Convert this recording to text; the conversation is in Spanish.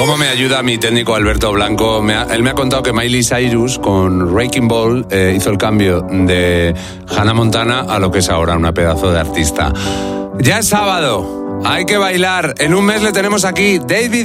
¿Cómo me ayuda mi técnico Alberto Blanco? Él me ha contado que Miley Cyrus con Wrecking Ball hizo el cambio de Hannah Montana a lo que es ahora una pedazo de artista. Ya es sábado, hay que bailar. En un mes le tenemos aquí, David